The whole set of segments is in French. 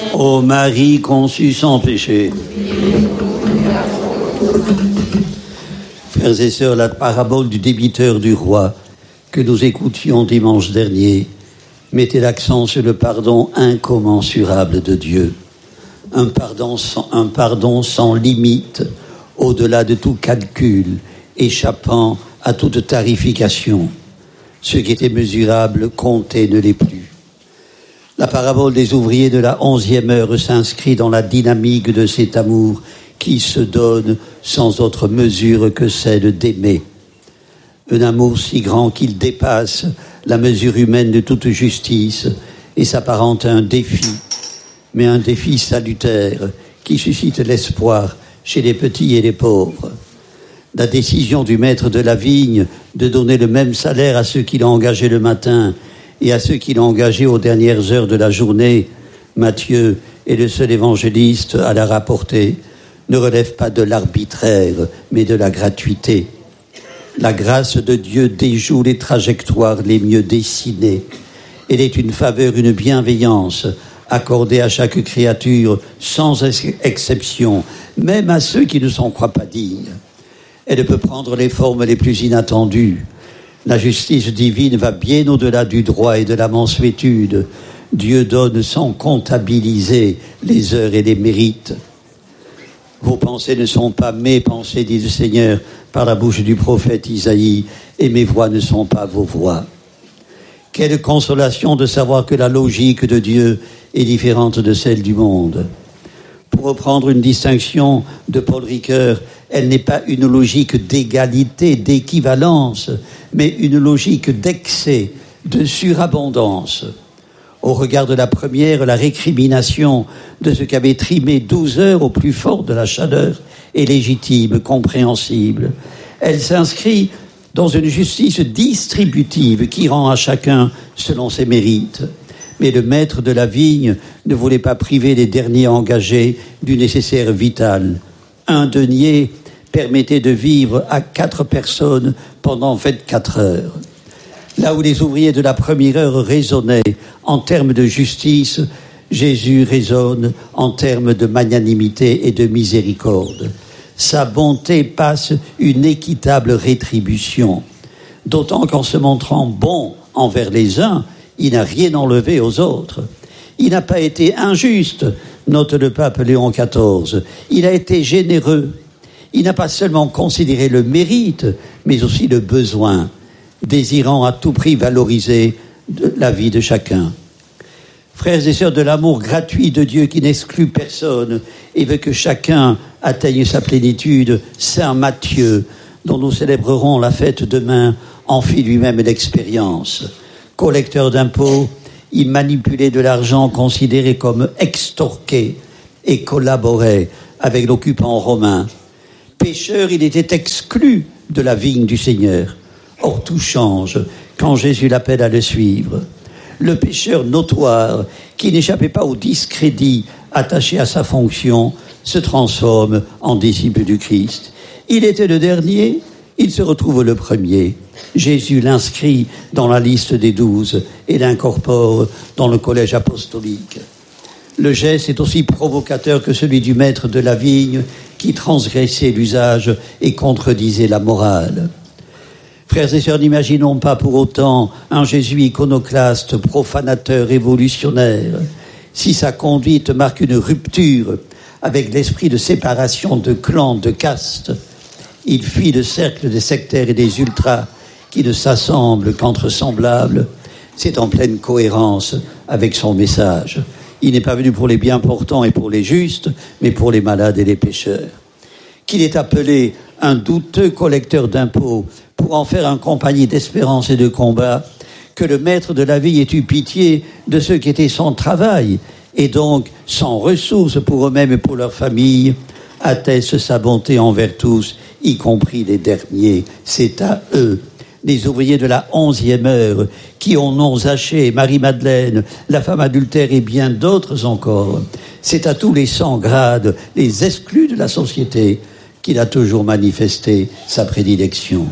Ô Marie conçue sans péché. Frères et sœurs, la parabole du débiteur du roi que nous écoutions dimanche dernier mettait l'accent sur le pardon incommensurable de Dieu. Un pardon sans limite, au-delà de tout calcul, échappant à toute tarification. Ce qui était mesurable, compté, ne l'est plus. La parabole des ouvriers de la 11e heure s'inscrit dans la dynamique de cet amour qui se donne sans autre mesure que celle d'aimer. Un amour si grand qu'il dépasse la mesure humaine de toute justice et s'apparente à un défi, mais un défi salutaire qui suscite l'espoir chez les petits et les pauvres. La décision du maître de la vigne de donner le même salaire à ceux qui l'ont engagé le matin et à ceux qui l'ont engagé aux dernières heures de la journée, Matthieu est le seul évangéliste à la rapporter, ne relève pas de l'arbitraire, mais de la gratuité. La grâce de Dieu déjoue les trajectoires les mieux dessinées. Elle est une faveur, une bienveillance accordée à chaque créature sans exception, même à ceux qui ne s'en croient pas dignes. Elle peut prendre les formes les plus inattendues. La justice divine va bien au-delà du droit et de la mansuétude. Dieu donne sans comptabiliser les heures et les mérites. Vos pensées ne sont pas mes pensées, dit le Seigneur par la bouche du prophète Isaïe, et mes voix ne sont pas vos voix. Quelle consolation de savoir que la logique de Dieu est différente de celle du monde. Pour reprendre une distinction de Paul Ricoeur, elle n'est pas une logique d'égalité, d'équivalence, mais une logique d'excès, de surabondance. Au regard de la première, la récrimination de ce qu'avait trimé 12 heures au plus fort de la chaleur est légitime, compréhensible. Elle s'inscrit dans une justice distributive qui rend à chacun selon ses mérites. Mais le maître de la vigne ne voulait pas priver les derniers engagés du nécessaire vital. Un denier permettait de vivre à 4 personnes pendant 24 heures. Là où les ouvriers de la première heure raisonnaient en termes de justice, Jésus raisonne en termes de magnanimité et de miséricorde. Sa bonté passe une équitable rétribution, d'autant qu'en se montrant bon envers les uns, il n'a rien enlevé aux autres. Il n'a pas été injuste, note le pape Léon XIV. Il a été généreux. Il n'a pas seulement considéré le mérite, mais aussi le besoin, désirant à tout prix valoriser la vie de chacun. Frères et sœurs, de l'amour gratuit de Dieu qui n'exclut personne et veut que chacun atteigne sa plénitude, Saint Matthieu, dont nous célébrerons la fête demain, en fit lui-même l'expérience. Collecteur d'impôts, il manipulait de l'argent considéré comme extorqué et collaborait avec l'occupant romain. Pécheur, il était exclu de la vigne du Seigneur. Or, tout change quand Jésus l'appelle à le suivre. Le pécheur notoire, qui n'échappait pas au discrédit attaché à sa fonction, se transforme en disciple du Christ. Il était le dernier, il se retrouve le premier. Jésus l'inscrit dans la liste des 12 et l'incorpore dans le collège apostolique. Le geste est aussi provocateur que celui du maître de la vigne qui transgressait l'usage et contredisait la morale. Frères et sœurs, n'imaginons pas pour autant un Jésus iconoclaste, profanateur, révolutionnaire. Si sa conduite marque une rupture avec l'esprit de séparation de clans, de castes, il fuit le cercle des sectaires et des ultras qui ne s'assemblent qu'entre semblables. C'est en pleine cohérence avec son message. Il n'est pas venu pour les bien portants et pour les justes, mais pour les malades et les pécheurs. Qu'il est appelé un douteux collecteur d'impôts pour en faire un compagnie d'espérance et de combat, que le maître de la vie ait eu pitié de ceux qui étaient sans travail et donc sans ressources pour eux-mêmes et pour leur famille, atteste sa bonté envers tous, y compris les derniers. C'est à eux, les ouvriers de la 11e heure, qui ont non Zachée, Marie-Madeleine, la femme adultère et bien d'autres encore. C'est à tous les 100 grades, les exclus de la société, qu'il a toujours manifesté sa prédilection.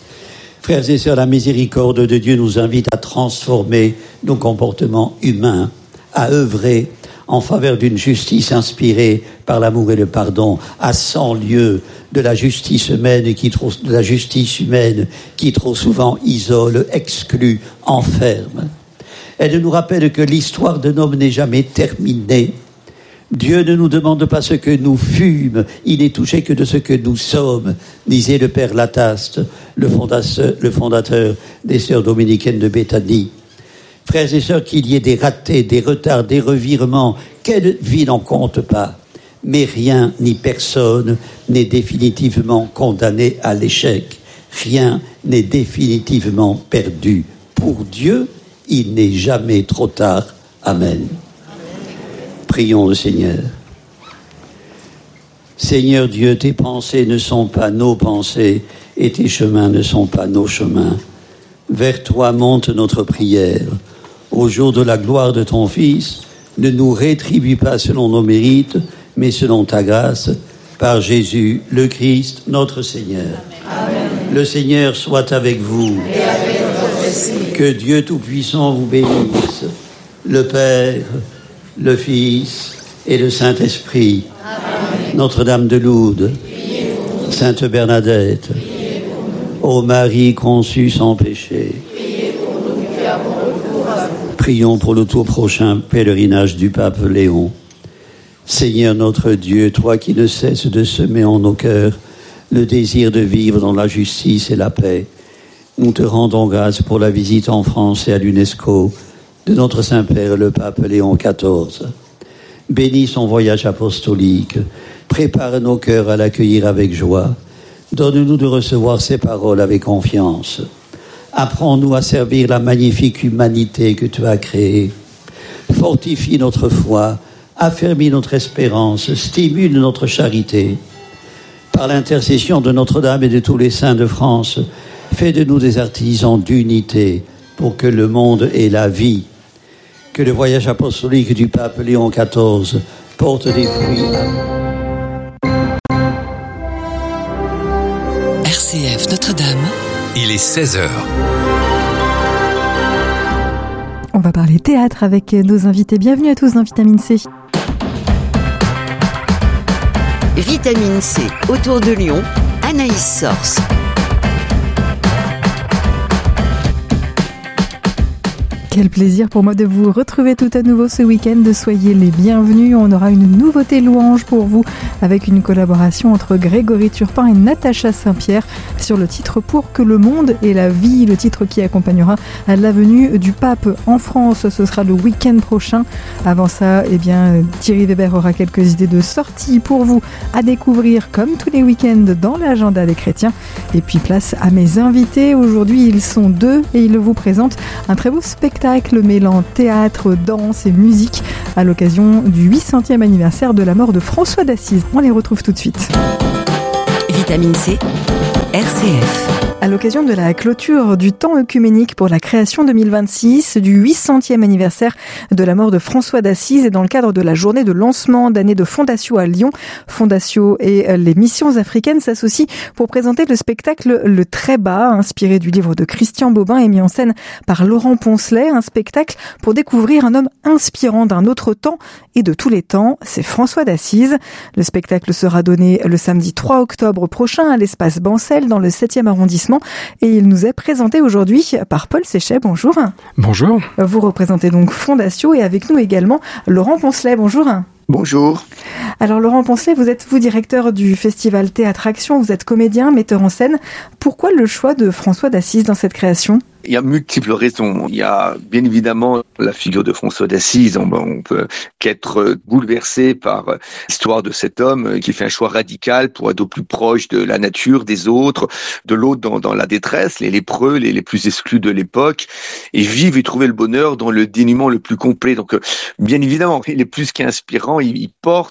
Frères et sœurs, la miséricorde de Dieu nous invite à transformer nos comportements humains, à œuvrer en faveur d'une justice inspirée par l'amour et le pardon, à 100 lieues de la justice humaine qui trop souvent isole, exclut, enferme. Elle nous rappelle que l'histoire d'un homme n'est jamais terminée. Dieu ne nous demande pas ce que nous fûmes, il n'est touché que de ce que nous sommes, disait le Père Lataste, le fondateur des Sœurs dominicaines de Béthanie. Frères et sœurs, qu'il y ait des ratés, des retards, des revirements, quelle vie n'en compte pas. Mais rien ni personne n'est définitivement condamné à l'échec. Rien n'est définitivement perdu. Pour Dieu, il n'est jamais trop tard. Amen. Prions le Seigneur. Seigneur Dieu, tes pensées ne sont pas nos pensées et tes chemins ne sont pas nos chemins. Vers toi monte notre prière. Au jour de la gloire de ton Fils, ne nous rétribue pas selon nos mérites, mais selon ta grâce, par Jésus, le Christ, notre Seigneur. Amen. Le Seigneur soit avec vous. Et avec votre esprit. Que Dieu Tout-Puissant vous bénisse, le Père, le Fils et le Saint-Esprit. Amen. Notre-Dame de Lourdes, Sainte Bernadette, ô Marie conçue sans péché, prions pour le tout prochain pèlerinage du pape Léon. Seigneur notre Dieu, toi qui ne cesses de semer en nos cœurs le désir de vivre dans la justice et la paix, nous te rendons grâce pour la visite en France et à l'UNESCO de notre Saint-Père, le pape Léon XIV. Bénis son voyage apostolique, prépare nos cœurs à l'accueillir avec joie. Donne-nous de recevoir ses paroles avec confiance. Apprends-nous à servir la magnifique humanité que tu as créée. Fortifie notre foi, affermis notre espérance, stimule notre charité. Par l'intercession de Notre-Dame et de tous les saints de France, fais de nous des artisans d'unité pour que le monde ait la vie. Que le voyage apostolique du pape Léon XIV porte des fruits. RCF Notre-Dame. Il est 16h. On va parler théâtre avec nos invités. Bienvenue à tous dans Vitamine C. Vitamine C, autour de Lyon, Anaïs Sors. Quel plaisir pour moi de vous retrouver tout à nouveau ce week-end. Soyez les bienvenus. On aura une nouveauté louange pour vous avec une collaboration entre Grégory Turpin et Natacha Saint-Pierre sur le titre Pour que le monde ait la vie, le titre qui accompagnera la venue du pape en France. Ce sera le week-end prochain. Avant ça, Thierry Weber aura quelques idées de sorties pour vous à découvrir comme tous les week-ends dans l'agenda des chrétiens. Et puis place à mes invités. Aujourd'hui, ils sont deux et ils vous présentent un très beau spectacle mêlant théâtre, danse et musique à l'occasion du 800e anniversaire de la mort de François d'Assise. On les retrouve tout de suite. Vitamine C, RCF. À l'occasion de la clôture du temps œcuménique pour la création 2026 du 800e anniversaire de la mort de François d'Assise et dans le cadre de la journée de lancement d'année de Fondatio à Lyon, Fondatio et les missions africaines s'associent pour présenter le spectacle Le Trébat, inspiré du livre de Christian Bobin et mis en scène par Laurent Poncelet, un spectacle pour découvrir un homme inspirant d'un autre temps et de tous les temps, c'est François d'Assise. Le spectacle sera donné le samedi 3 octobre prochain à l'espace Bancel dans le 7e arrondissement. Et il nous est présenté aujourd'hui par Paul Séchet. Bonjour. Bonjour. Vous représentez donc Fondatio et avec nous également Laurent Poncelet. Bonjour. Bonjour. Alors Laurent Poncelet, vous êtes directeur du festival Théâtre Action, vous être comédien, metteur en scène. Pourquoi le choix de François d'Assise dans cette création ? Il y a multiples raisons. Il y a bien évidemment la figure de François d'Assise. On peut qu'être bouleversé par l'histoire de cet homme qui fait un choix radical pour être au plus proche de la nature, des autres, de l'autre dans la détresse, les lépreux, les plus exclus de l'époque, et vivre et trouver le bonheur dans le dénuement le plus complet. Donc bien évidemment, il est plus qu'inspirant. Il porte, c'est un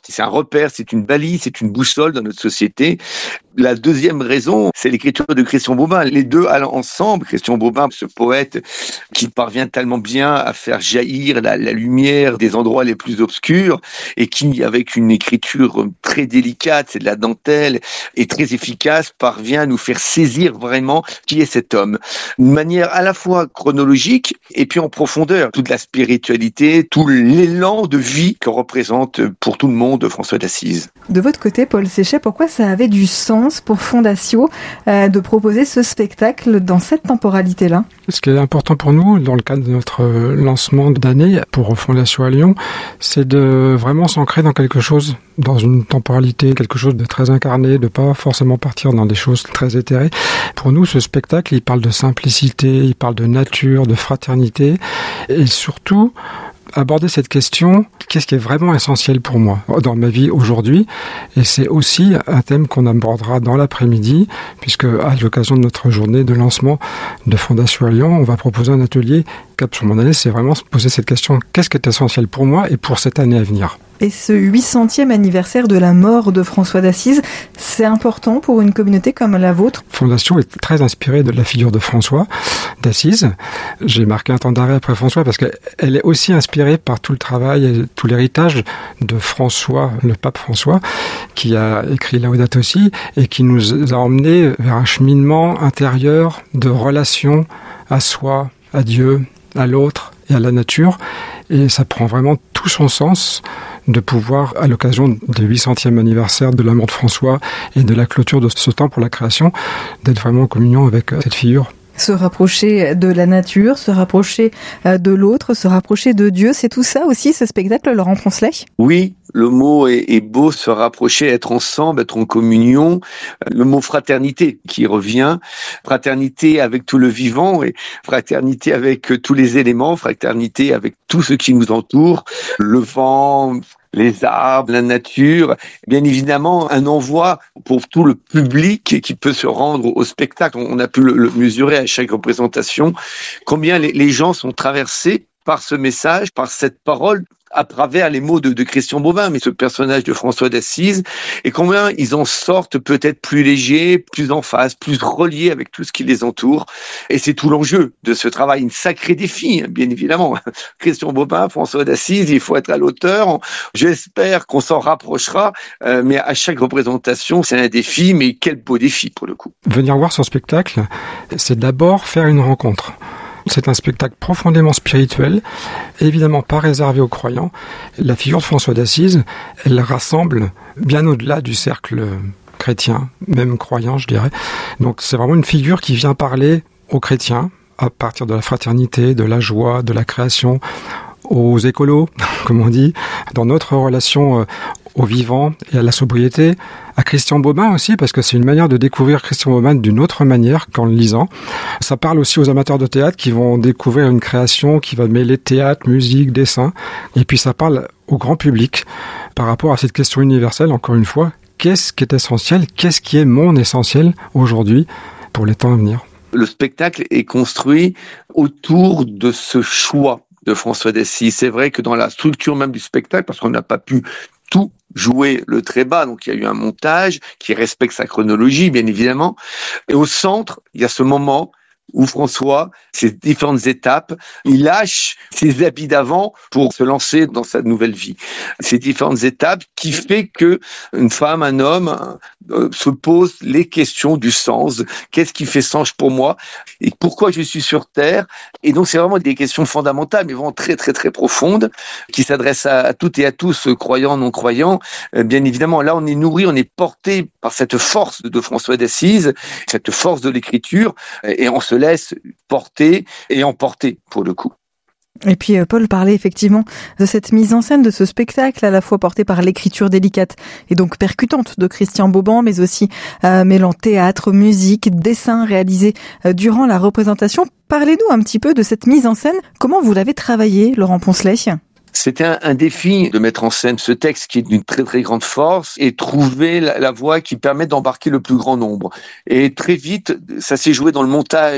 repère, c'est une balise, c'est une boussole dans notre société. La deuxième raison, c'est l'écriture de Christian Bobin. Les deux allant ensemble. Christian Bobin, ce poète qui parvient tellement bien à faire jaillir la lumière des endroits les plus obscurs et qui, avec une écriture très délicate, c'est de la dentelle, et très efficace, parvient à nous faire saisir vraiment qui est cet homme. Une manière à la fois chronologique et puis en profondeur. Toute la spiritualité, tout l'élan de vie que représente pour tout le monde François d'Assise. De votre côté, Paul Séchet, pourquoi ça avait du sens pour Fondatio de proposer ce spectacle dans cette temporalité-là? Ce qui est important pour nous, dans le cadre de notre lancement d'année pour Fondatio à Lyon, c'est de vraiment s'ancrer dans quelque chose, dans une temporalité, quelque chose de très incarné, de pas forcément partir dans des choses très éthérées. Pour nous, ce spectacle, il parle de simplicité, il parle de nature, de fraternité, et surtout aborder cette question, qu'est-ce qui est vraiment essentiel pour moi dans ma vie aujourd'hui? Et c'est aussi un thème qu'on abordera dans l'après-midi, puisque à l'occasion de notre journée de lancement de Fondatio à Lyon, on va proposer un atelier Cap sur mon année, c'est vraiment se poser cette question, qu'est-ce qui est essentiel pour moi et pour cette année à venir? Et ce 800e anniversaire de la mort de François d'Assise, c'est important pour une communauté comme la vôtre? Fondatio est très inspirée de la figure de François d'Assise. J'ai marqué un temps d'arrêt après François parce qu'elle est aussi inspirée par tout le travail et tout l'héritage de François, le pape François, qui a écrit Laudato Si et qui nous a emmenés vers un cheminement intérieur de relation à soi, à Dieu, à l'autre et à la nature. Et ça prend vraiment tout son sens de pouvoir, à l'occasion du 800e anniversaire de la mort de François et de la clôture de ce temps pour la création, d'être vraiment en communion avec cette figure. Se rapprocher de la nature, se rapprocher de l'autre, se rapprocher de Dieu, c'est tout ça aussi, ce spectacle, Laurent Poncelet? Oui, le mot est beau, se rapprocher, être ensemble, être en communion. Le mot fraternité qui revient, fraternité avec tout le vivant et fraternité avec tous les éléments, fraternité avec tout ce qui nous entoure, le vent, les arbres, la nature, bien évidemment un envoi pour tout le public qui peut se rendre au spectacle. On a pu le mesurer à chaque représentation, combien les gens sont traversés par ce message, par cette parole, à travers les mots de Christian Bobin, mais ce personnage de François d'Assise, et combien ils en sortent peut-être plus légers, plus en phase, plus reliés avec tout ce qui les entoure. Et c'est tout l'enjeu de ce travail, un sacré défi, bien évidemment. Christian Bobin, François d'Assise, il faut être à l'auteur. J'espère qu'on s'en rapprochera, mais à chaque représentation, c'est un défi, mais quel beau défi pour le coup. Venir voir son spectacle, c'est d'abord faire une rencontre. C'est un spectacle profondément spirituel, évidemment pas réservé aux croyants. La figure de François d'Assise, elle rassemble bien au-delà du cercle chrétien, même croyant, je dirais. Donc c'est vraiment une figure qui vient parler aux chrétiens, à partir de la fraternité, de la joie, de la création, aux écolos, comme on dit, dans notre relation au vivant et à la sobriété, à Christian Bobin aussi, parce que c'est une manière de découvrir Christian Bobin d'une autre manière qu'en le lisant. Ça parle aussi aux amateurs de théâtre qui vont découvrir une création qui va mêler théâtre, musique, dessin, et puis ça parle au grand public par rapport à cette question universelle, encore une fois, qu'est-ce qui est essentiel, qu'est-ce qui est mon essentiel aujourd'hui pour les temps à venir. Le spectacle est construit autour de ce choix de François d'Assise. C'est vrai que dans la structure même du spectacle, parce qu'on n'a pas pu tout jouer le très bas, donc il y a eu un montage qui respecte sa chronologie, bien évidemment. Et au centre, il y a ce moment où François, ces différentes étapes, il lâche ses habits d'avant pour se lancer dans sa nouvelle vie. Ces différentes étapes qui fait que une femme, un homme se pose les questions du sens. Qu'est-ce qui fait sens pour moi? Et pourquoi je suis sur Terre? Et donc c'est vraiment des questions fondamentales, mais vraiment très très très profondes, qui s'adressent à toutes et à tous, croyants, non croyants. Bien évidemment, là on est nourri, on est porté par cette force de François d'Assise, cette force de l'écriture, et on se laisse porter et emporter pour le coup. Et puis Paul parlait effectivement de cette mise en scène de ce spectacle, à la fois porté par l'écriture délicate et donc percutante de Christian Bobin, mais aussi mêlant théâtre, musique, dessin réalisé durant la représentation. Parlez-nous un petit peu de cette mise en scène. Comment vous l'avez travaillé, Laurent Poncelet ? C'était un défi de mettre en scène ce texte qui est d'une très très grande force et trouver la voie qui permet d'embarquer le plus grand nombre. Et très vite, ça s'est joué dans le montage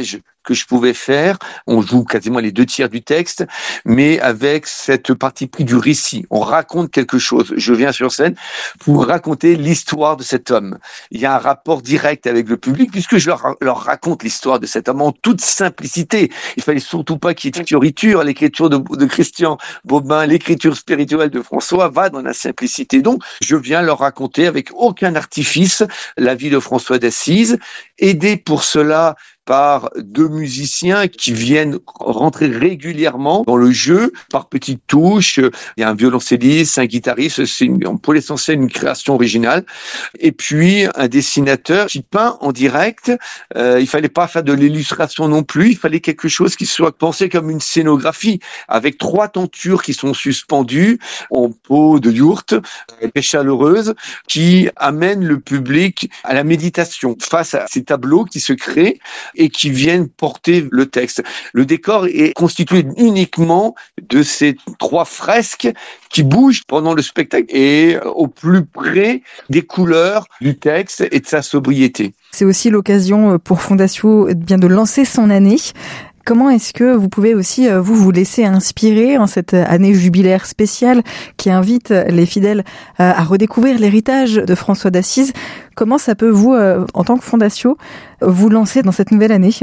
que je pouvais faire. On joue quasiment les 2/3 du texte, mais avec cette partie pris du récit. On raconte quelque chose. Je viens sur scène pour raconter l'histoire de cet homme. Il y a un rapport direct avec le public puisque je leur raconte l'histoire de cet homme en toute simplicité. Il fallait surtout pas qu'il y ait de fioriture. L'écriture de Christian Bobin, l'écriture spirituelle de François va dans la simplicité. Donc, je viens leur raconter avec aucun artifice la vie de François d'Assise, aidé pour cela par 2 musiciens qui viennent rentrer régulièrement dans le jeu par petites touches. Il y a un violoncelliste, un guitariste, c'est pour l'essentiel une création originale. Et puis un dessinateur qui peint en direct. Il fallait pas faire de l'illustration non plus, il fallait quelque chose qui soit pensé comme une scénographie avec 3 tentures qui sont suspendues en peau de yourte, très chaleureuse, qui amènent le public à la méditation face à ces tableaux qui se créent et qui viennent porter le texte. Le décor est constitué uniquement de ces 3 fresques qui bougent pendant le spectacle et au plus près des couleurs du texte et de sa sobriété. C'est aussi l'occasion pour Fondatio bien de lancer son année. Comment est-ce que vous pouvez aussi vous laisser inspirer en cette année jubilaire spéciale qui invite les fidèles à redécouvrir l'héritage de François d'Assise? Comment ça peut vous, en tant que Fondatio, vous lancer dans cette nouvelle année?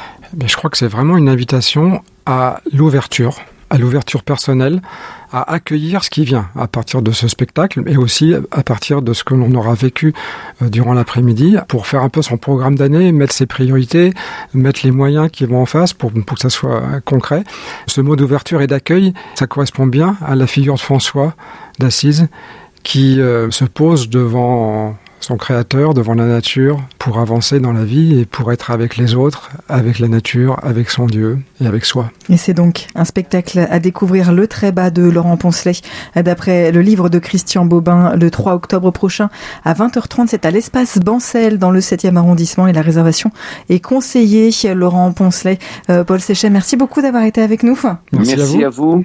Je crois que c'est vraiment une invitation à l'ouverture personnelle, à accueillir ce qui vient à partir de ce spectacle et aussi à partir de ce que l'on aura vécu durant l'après-midi pour faire un peu son programme d'année, mettre ses priorités, mettre les moyens qui vont en face pour que ça soit concret. Ce mot d'ouverture et d'accueil, ça correspond bien à la figure de François d'Assise qui se pose devant son créateur, devant la nature, pour avancer dans la vie et pour être avec les autres, avec la nature, avec son Dieu et avec soi. Et c'est donc un spectacle à découvrir, Le Trébat de Laurent Poncelet, d'après le livre de Christian Bobin, le 3 octobre prochain à 20h30. C'est à l'espace Bancel dans le 7e arrondissement et la réservation est conseillée. Laurent Poncelet, Paul Séchet, merci beaucoup d'avoir été avec nous. Merci à vous.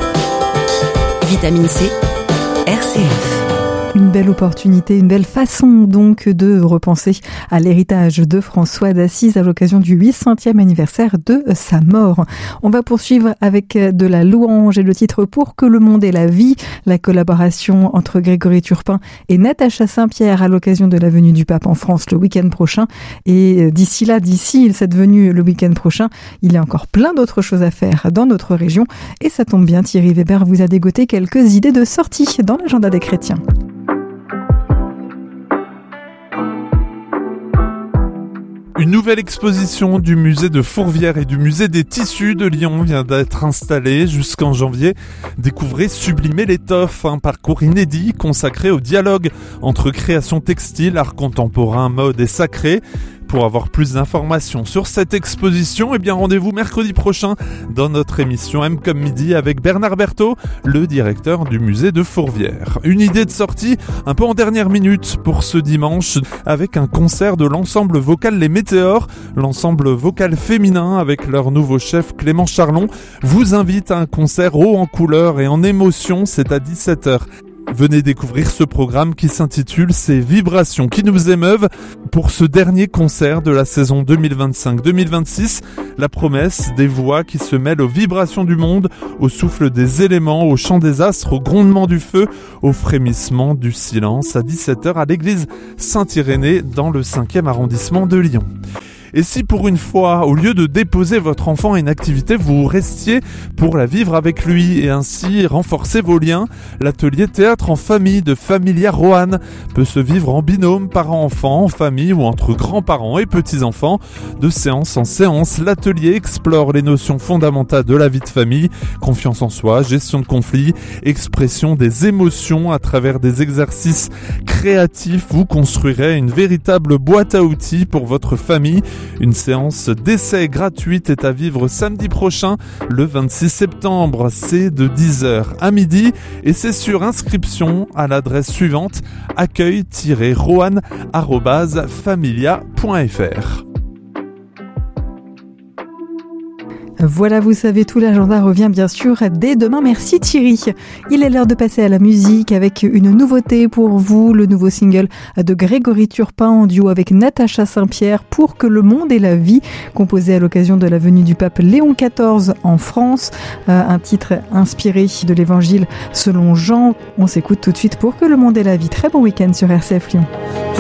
Vitamine C, RCF. Une belle opportunité, une belle façon donc de repenser à l'héritage de François d'Assise à l'occasion du 800e anniversaire de sa mort. On va poursuivre avec de la louange et le titre Pour que le monde ait la vie, la collaboration entre Grégory Turpin et Natacha Saint-Pierre à l'occasion de la venue du pape en France le week-end prochain. Et d'ici cette venue le week-end prochain, il y a encore plein d'autres choses à faire dans notre région. Et ça tombe bien, Thierry Weber vous a dégoté quelques idées de sortie dans l'agenda des chrétiens. Une nouvelle exposition du musée de Fourvière et du musée des tissus de Lyon vient d'être installée jusqu'en janvier. Découvrez Sublimer l'étoffe, un parcours inédit consacré au dialogue entre création textile, art contemporain, mode et sacré. Pour avoir plus d'informations sur cette exposition, rendez-vous mercredi prochain dans notre émission M comme midi avec Bernard Berthaud, le directeur du musée de Fourvière. Une idée de sortie un peu en dernière minute pour ce dimanche avec un concert de l'ensemble vocal Les Météores, l'ensemble vocal féminin avec leur nouveau chef Clément Charlon, vous invite à un concert haut en couleurs et en émotion, c'est à 17h. Venez découvrir ce programme qui s'intitule « Ces vibrations qui nous émeuvent » pour ce dernier concert de la saison 2025-2026. La promesse des voix qui se mêlent aux vibrations du monde, au souffle des éléments, au chant des astres, au grondement du feu, au frémissement du silence à 17h à l'église Saint-Irénée dans le 5e arrondissement de Lyon. Et si pour une fois, au lieu de déposer votre enfant à une activité, vous restiez pour la vivre avec lui et ainsi renforcer vos liens, l'atelier théâtre en famille de Familia Roanne peut se vivre en binôme, parents-enfants, en famille ou entre grands-parents et petits-enfants. De séance en séance, l'atelier explore les notions fondamentales de la vie de famille, confiance en soi, gestion de conflits, expression des émotions à travers des exercices créatifs. Vous construirez une véritable boîte à outils pour votre famille. Une séance d'essai gratuite est à vivre samedi prochain, le 26 septembre. C'est de 10h à midi et c'est sur inscription à l'adresse suivante accueil-roanne@familia.fr. Voilà, vous savez tout, l'agenda revient bien sûr dès demain. Merci Thierry. Il est l'heure de passer à la musique avec une nouveauté pour vous, le nouveau single de Grégory Turpin en duo avec Natacha Saint-Pierre, Pour que le monde ait la vie, composé à l'occasion de la venue du pape Léon XIV en France. Un titre inspiré de l'évangile selon Jean. On s'écoute tout de suite Pour que le monde ait la vie. Très bon week-end sur RCF Lyon.